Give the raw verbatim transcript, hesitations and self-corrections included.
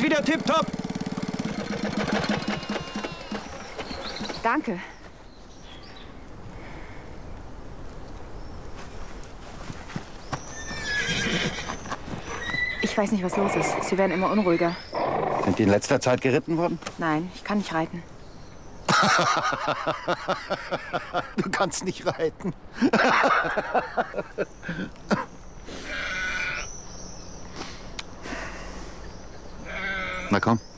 wieder tipptopp. Danke. Ich weiß nicht, was los ist. Sie werden immer unruhiger. Sind die in letzter Zeit geritten worden? Nein, ich kann nicht reiten. Du kannst nicht reiten. Na komm.